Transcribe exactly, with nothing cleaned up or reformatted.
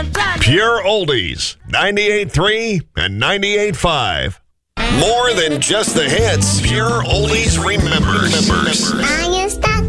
Pure Oldies, ninety-eight point three and ninety-eight point five. More than just the hits, Pure Oldies remembers. I used